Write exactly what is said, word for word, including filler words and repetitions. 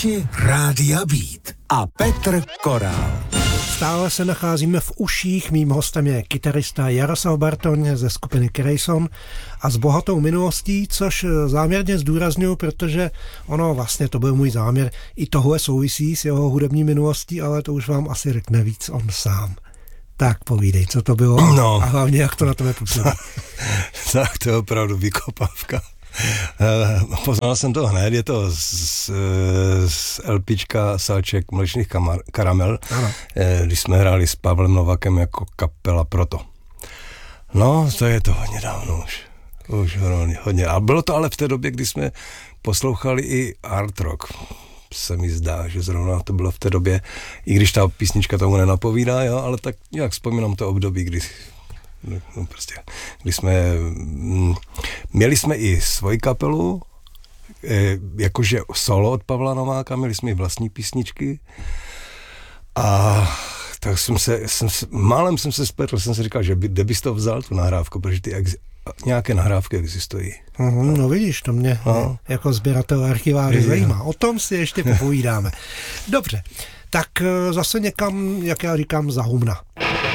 Posluchači Rádia Beat a Petr Korál. Stále se nacházíme v uších, mým hostem je kytarista Jaroslav Bartoň ze skupiny Krejson a s bohatou minulostí, což záměrně zdůrazňuji, protože ono vlastně to byl můj záměr, i tohle souvisí s jeho hudební minulostí, ale to už vám asi řekne víc on sám. Tak povídej, co to bylo no. A hlavně jak to na tebe působí. Tak to je opravdu vykopávka. Poznal jsem to hned, je to z, z LPčka Salček mlečných kamar, karamel, ano. Když jsme hráli s Pavlem Novakem jako kapela Proto. No, to je to hodně dávno už. Už hodně, hodně. A bylo to ale v té době, kdy jsme poslouchali i hard rock. Se mi zdá, že zrovna to bylo v té době, i když ta písnička tomu nenapovídá, jo, ale tak nějak vzpomínám to období, kdy no prostě, když jsme, m, měli jsme i svoji kapelu, e, jakože solo od Pavla Nováka, měli jsme i vlastní písničky a tak jsem se, jsem se málem jsem se spletl, jsem si říkal, že by, kde bys to vzal, tu nahrávku, protože ty ex, nějaké nahrávky existují. Uhum, no vidíš, to mě no. jako sběratel archiváře zajímá. O tom si ještě popovídáme. Dobře, tak zase někam, jak já říkám, za humna.